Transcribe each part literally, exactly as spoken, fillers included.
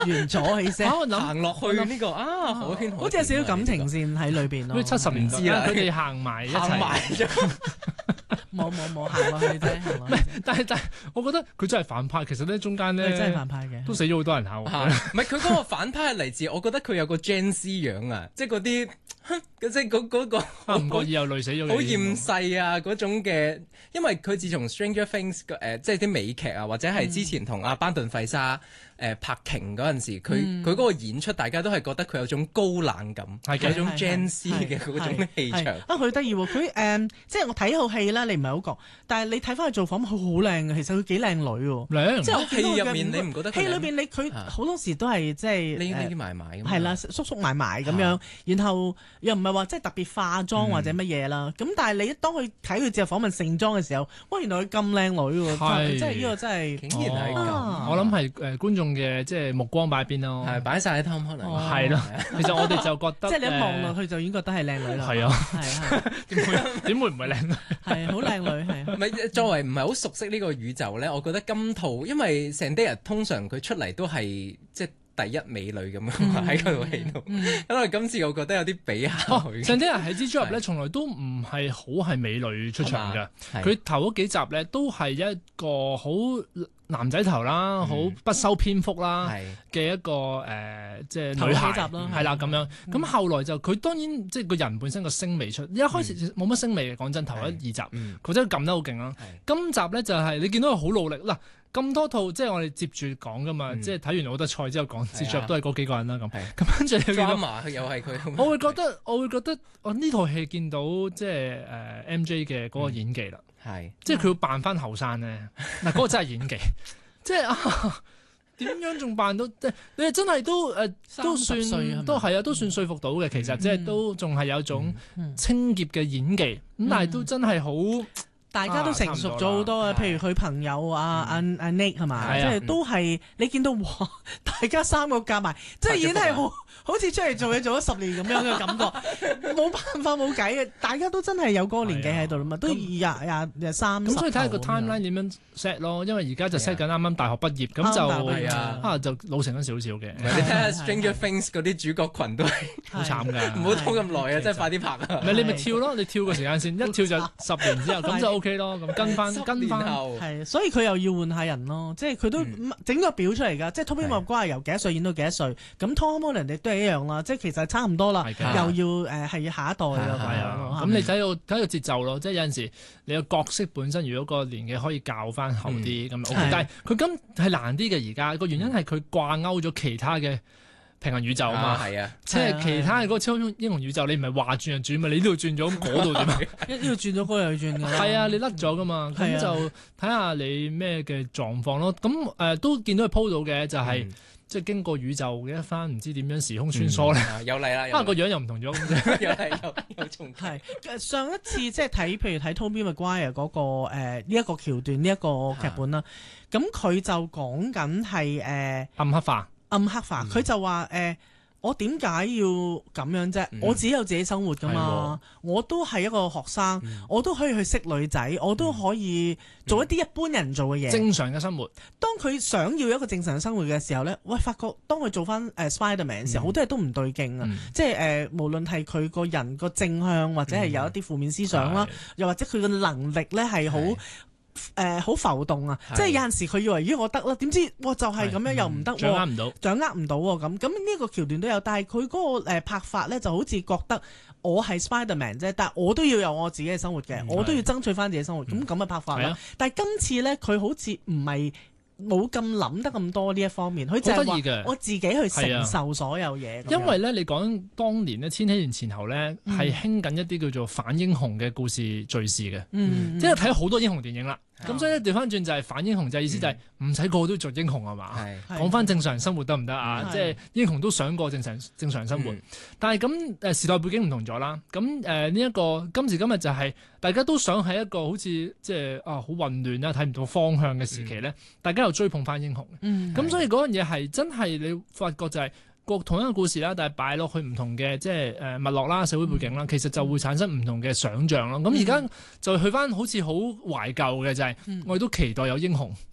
完咗起聲， 行落去呢個啊，海天好似有少少感情線喺裏邊咯。 好似七十年知啦佢哋行埋一齊， 行埋咗。 冇冇冇行落去啫，行落去。 但係但係，我覺得佢真係反派。其實咧中間咧佢真係反派嘅， 都死咗好多人下喎。 唔係佢嗰個反派係嚟自，我覺得佢有個 Gen Z 樣啊，即係嗰啲，即係嗰嗰個唔覺意又累死咗好厭世啊嗰種嘅。因為佢自從 Stranger Things 誒、呃，即係啲美劇啊，或者係之前同阿班頓費沙。誒拍鯨嗰陣時，佢佢嗰個演出，大家都係覺得佢有種高冷感，係有種 Gen Z 嘅嗰種氣場。 啊，佢得意喎！佢誒，即係我睇套戲啦，你唔係好覺，但係你睇翻佢做訪問，佢好靚嘅，其實佢幾靚女喎。 靚， 即係戲入面你唔覺得？ 戲裏邊你佢好多時都係即係匿匿埋埋咁。 係啦，縮縮埋埋咁樣，然後又唔係話即係特別化妝或者乜嘢啦。咁但係你當佢睇佢接受訪問盛裝嘅時候，哇！原來佢咁靚女喎，即係呢個真係竟然係咁。 我諗係誒觀眾嘅即係目光擺邊咯， 係擺晒喺 Tom Holland。 係咯，其實我哋就覺得即係你一望落去就已經覺得係靚女啦。 係啊， 係點會點會唔係靚女？ 係好靚女係。 唔係作為唔係好熟悉呢個宇宙咧，我覺得今套因為 Zendaya 通常佢出嚟都係即係第一美女咁樣喺嗰套戲度，因為今次我覺得有啲比較。 Zendaya喺蜘蛛俠咧，從來都唔係好係美女出場嘅，佢頭嗰幾集咧都係一個好男仔頭啦，好不修邊幅啦嘅一個誒，即係女孩係啦咁樣。咁後來就佢當然即係個人本身個聲味出，一開始冇乜聲味嘅，講真頭一二集佢真係撳得好勁啦。今集咧就係你見到佢好努力嗱。咁多套即係我哋接住講噶嘛，嗯、即係睇完好多賽之後講，接住都係嗰幾個人啦咁。咁跟住你見到又係佢。 我會覺得，我會覺得，我呢套戲見到即係誒 M J 嘅嗰個演技啦，係、嗯、即係佢要扮翻後生咧，嗱嗰、嗰個真係演技，即係啊點樣仲扮到？即係你哋真係都誒、呃、都算都係啊，都算說服到嘅。其實即係都仲係有種清潔嘅演技，咁、嗯、但係都真係好。 大家都成熟咗好多啊！譬如佢朋友啊，阿阿 Nick 係嘛，即係都係你見到哇！大家三個夾埋，即係已經係好好似出嚟做嘢做咗十年咁樣嘅感覺，冇辦法冇計嘅，大家都真係有嗰個年紀喺度啦嘛，都廿廿廿三。咁所以睇下個 timeline 點樣 set 咯，因為而家就 set 緊啱啱大學畢業，咁就啊就老成咗少少嘅。 你睇下 Stranger Things 嗰啲主角群都係好慘㗎， 唔好拖咁耐啊！真係快啲拍啊！ 唔係你咪跳咯，你跳個時間線，一跳就十年之後咁就。O K 咯，咁跟翻跟翻， 係，所以佢又要換下人咯，即係佢都整個表出嚟㗎，即係 Tobey Maguire由幾多歲演到幾多歲，咁 Tom Holland 亦都係一樣啦，即係其實差唔多啦，又要誒係下一代啦， 係啊，咁你睇到睇個節奏咯，即係有陣時你個角色本身如果個年紀可以較翻後啲咁 O K，但係佢今係難啲嘅而家個原因係佢掛鈎咗其他嘅。平行宇宙啊嘛，係啊，即係其他嘅嗰個超英雄宇宙，你唔係話轉就轉嘛，你呢度轉咗，咁嗰度點啊？ 呢度轉咗，嗰度又轉㗎。 係啊，你甩咗噶嘛，咁就睇下你咩嘅狀況咯。咁誒都見到佢鋪到嘅，就係即係經過宇宙嘅一番唔知點樣時空穿梭咧， 又嚟啦， 啊個樣又唔同咗， 又係又又重係上一次即係睇，譬如睇 Tobey Maguire 嗰個誒呢一個橋段呢一個劇本啦，咁佢就講緊係誒暗黑化。 暗黑化，佢、嗯、就話誒、呃，我點解要咁樣啫？嗯、我自己有自己生活噶嘛，的我都係一個學生，嗯、我都可以去識女仔，我都可以做一啲一般人做嘅嘢。 正常嘅生活。 當佢想要一個正常嘅生活嘅時候咧，喂，發覺當佢做翻誒 Spiderman 嘅時候，好、嗯、多嘢都唔對勁啊！嗯、即係誒、呃，無論係佢個人個正向，或者係有一啲負面思想啦，嗯、又或者佢嘅能力咧係好。誒，好、呃、浮動啊！是即係有陣時佢以為咦我得啦，點知哇就係、是、咁樣又唔得， 掌握唔到， 掌握唔到咁。咁呢個橋段都有，但係佢嗰個誒拍法咧就好似覺得我係 Spiderman 啫，但係我都要有我自己嘅生活嘅，嗯、我都要爭取翻自己生活。咁咁嘅拍法啦。嗯、但係今次咧，佢好似唔係。冇咁諗得咁多呢一方面，佢就係話我自己去承受所有嘢。 因為咧，你講當年咧，千禧年前後咧，係興緊一啲叫做反英雄嘅故事敘事嘅，嗯、即係睇好多英雄電影啦。咁、嗯、所以咧調翻轉就係反英雄，就係意思就係唔使個個都做英雄係嘛？講翻正常生活得唔得啊？即係英雄都想過正常正常生活，嗯、但係咁誒時代背景唔同咗啦。咁誒呢一個今時今日就係大家都想喺一個好似即係啊好混亂啦，睇唔到方向嘅時期咧，嗯、大家又追捧翻英雄。咁、嗯、所以嗰樣嘢係真係你發覺就係、是。個同一個故事啦，但係擺落去唔同嘅即係誒脈絡啦、社會背景啦，嗯、其實就會產生唔同嘅想像咯。咁而家就去翻好似好懷舊嘅就係、是，嗯、我哋都期待有英雄，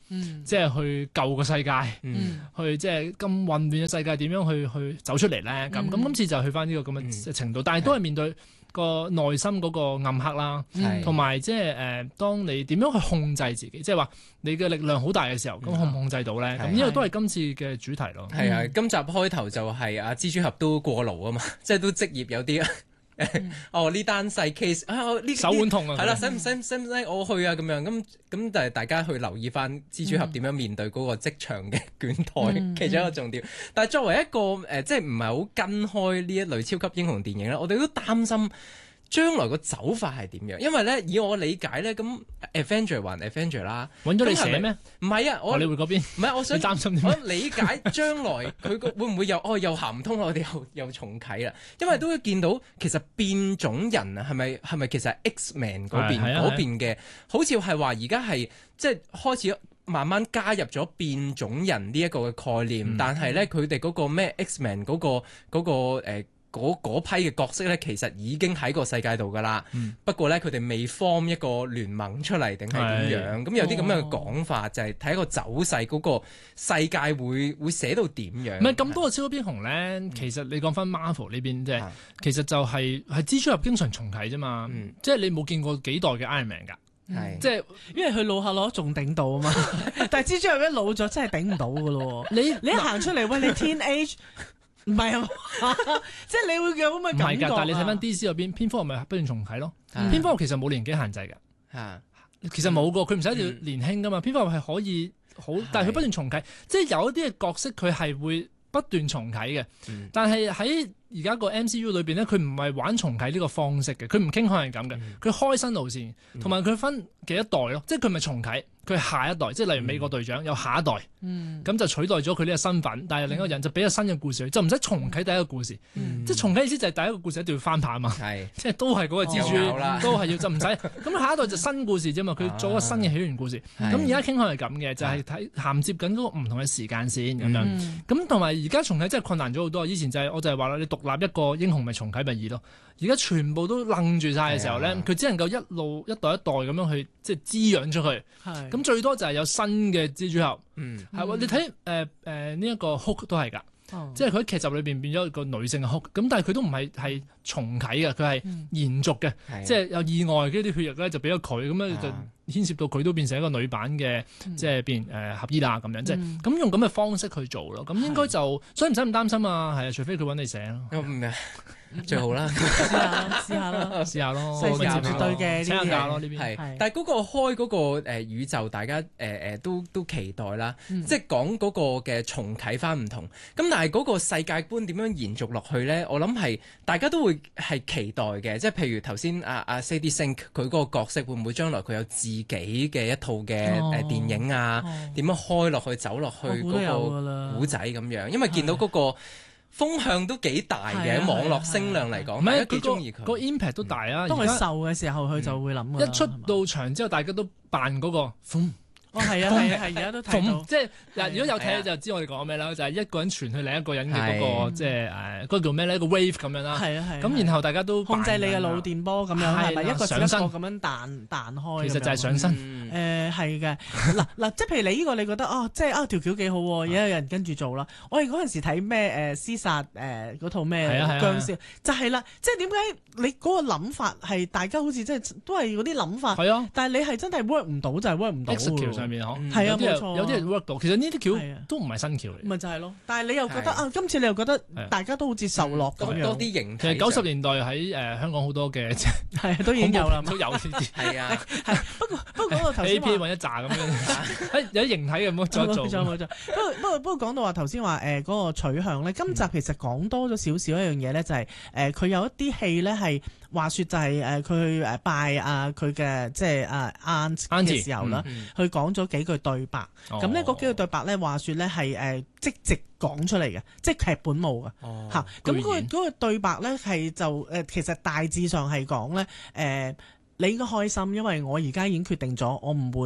嗯即係去救個世界， 嗯去即係咁混亂嘅世界點樣去去走出嚟咧？咁咁、 嗯今次就去翻呢個咁嘅程度，但係都係面對個內心嗰個暗黑啦， 係同埋即係誒，當你點樣去控制自己，即係話你嘅力量好大嘅時候，咁控唔控制到咧？咁呢個都係今次嘅主題咯。 係啊，今集開頭就係阿蜘蛛俠都過勞啊嘛，即係都職業有啲啊。哦，呢單細 case 啊，呢手腕痛啊， 係啦，使唔使使唔使我去啊？咁樣咁咁，但係大家去留意翻蜘蛛俠點樣面對嗰個職場嘅倦怠， 嗯、 其中一個重點。但係作為一個誒、呃，即係唔係好跟開呢一類超級英雄電影咧，我哋都擔心將來個走法係點樣？因為咧，以我理解咧，咁 Avenger 還 Avenger 啦， 揾咗你寫咩？ 唔係啊，我你會嗰邊？ 唔係，我想你擔心啲咩？ 我理解將來佢個會唔會又哦又行唔通啦？我哋又又重啟啦，因為都會見到其實變種人啊，係咪係咪其實係 X-Men 嗰邊嗰邊嘅，好似係話而家係即係開始慢慢加入咗變種人呢一個嘅概念，嗯、但係咧佢哋嗰個咩 X-Men 嗰、嗰個嗰、嗰個誒。呃嗰批嘅角色咧，其實已經喺個世界度噶啦。嗯、不過咧，佢哋未 form 一個聯盟出嚟，定係點樣？咁有啲咁樣嘅講法，哦、就係睇一個走勢，嗰個世界會會寫到點樣？ 唔係咁多個超級英雄咧，嗯、其實你講翻 Marvel 呢邊即係，其實就係、係、係蜘蛛俠經常重啟啫嘛。嗯、即係你冇見過幾代嘅 Iron Man 㗎。 係是，即係因為佢老下攞仲頂到啊嘛。但係蜘蛛俠一老咗，真係頂唔到㗎咯。你你一行出嚟，喂，你 teenage。唔係啊，即係你會有咁嘅感覺。唔係㗎， 但係你睇翻 D C 入邊，蝙蝠俠咪不斷重啟咯。嗯、蝙蝠俠其實冇年紀限制㗎。嚇、嗯，其實冇個，佢唔使一定要年輕㗎嘛。蝙蝠俠係可以好，但係佢不斷重啟，即係有一啲嘅角色佢係會不斷重啟嘅。嗯、但係喺而家個 M C U 裏邊咧，佢唔係玩重啟呢個方式嘅，佢唔傾向係咁嘅。佢、嗯、開新路線，同埋佢分幾多代咯，即係佢咪重啟。佢係下一代，即係例如美國隊長有下一代，咁、嗯、就取代咗佢呢個身份，但係另一個人就俾個新嘅故事，就唔使重啟第一個故事。嗯、即係重啟意思就係第一個故事一定要翻拍啊嘛，是即係都係嗰個蜘蛛，哦、都係要就唔使。咁下一代就新故事啫嘛，佢做個新嘅起源故事。咁而家傾向係咁嘅，就係睇銜接緊嗰個唔同嘅時間線咁樣。咁同埋而家重啟真係困難咗好多。以前就係、是、我就係話啦，你獨立一個英雄咪重啟咪易咯。而家全部都愣住晒嘅時候咧，佢、啊、只能夠一路一代一代咁樣去即係滋養出去。咁最多就係有新嘅蜘蛛俠，係喎、嗯。你睇誒誒呢一個 Hulk 都係㗎，哦、即係佢喺劇集裏邊變咗一個女性嘅 Hulk，咁但係佢都唔係係重啟嘅，佢係延續嘅，嗯、即係有意外嘅啲血液咧就俾咗佢，咁咧就牽涉到佢都變成一個女版嘅，嗯、即係變誒合衣啦咁樣，即係咁用咁嘅方式去做咯。咁應該就所以唔使咁擔心啊，係啊，除非佢揾你寫咯。嗯最好啦， 試下試下咯， 試下咯， 細節絕對嘅， 請下假咯呢邊。 係，但係嗰個開嗰個誒宇宙，大家誒誒都都期待啦。即係講嗰個嘅重啟翻唔同。咁但係嗰個世界觀點樣延續落去咧？我諗係大家都會係期待嘅。即係譬如頭先阿阿 Sadie Sink 佢嗰個角色會唔會將來佢有自己嘅一套嘅誒電影啊？點樣開落去走落去嗰個古仔咁樣？因為見到嗰個。風向都幾大嘅，網絡聲量嚟講，唔係幾中意佢。 個 impact 都大啊！ 當佢瘦嘅時候，佢就會諗。 一出到場之後，大家都扮嗰個。 哦，係啊，係啊，係而家都睇到。 即係嗱，如果有睇就知我哋講咩啦，就係一個人傳去另一個人嘅嗰個，即係誒嗰個叫咩咧？個 wave 咁樣啦。係啊係。咁然後大家都控制你嘅腦電波咁樣，係咪一個上身咁樣彈彈開？ 其實就係上身。 誒係嘅。嗱嗱，即係譬如你呢個，你覺得哦，即係啊條橋幾好喎，有人跟住做啦。我哋嗰陣時睇咩誒屍殺誒嗰套咩殭屍，就係啦。即係點解你嗰個諗法係大家好似即係都係嗰啲諗法？係啊。但係你係真係 work 唔到就係 work 唔到。橋上面嗬。係啊。冇錯， 有啲人 work 到，其實呢啲橋都唔係新橋嚟。 咪就係咯，但係你又覺得啊，今次你又覺得大家都好似受落咁樣。 多啲形體。 其實九十年代喺誒香港好多嘅， 係都已經有啦， 都有呢啲。 係啊， 係不過不過嗰個頭先 A P 揾一紮咁樣，有啲形體嘅冇再做。 冇錯冇錯。不過不過不過講到話頭先話誒嗰個取向咧，今集其實講多咗少少一樣嘢咧，就係誒佢有一啲戲咧係。話說就係誒佢去誒拜啊佢嘅即係啊 aunt 嘅時候啦，佢講咗幾句對白，咁咧嗰幾句對白咧話說咧係誒即席講出嚟嘅，即係劇本冇嘅嚇。咁嗰個嗰個對白咧係就誒其實大致上係講咧誒你應該開心，因為我而家已經決定咗，我唔會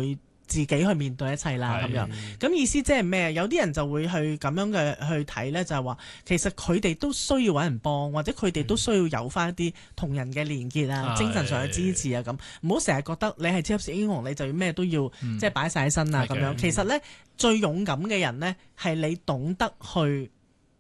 自己去面對一切啦咁樣。咁意思即係咩？有啲人就會去咁樣嘅去睇呢，就係話其實佢哋都需要揾人幫，或者佢哋都需要有翻一啲同人嘅連結啊、精神上嘅支持啊咁。唔好成日覺得你係超級英雄，你就要咩都要即係擺晒喺身啊咁樣。其實呢，最勇敢嘅人呢，係你懂得去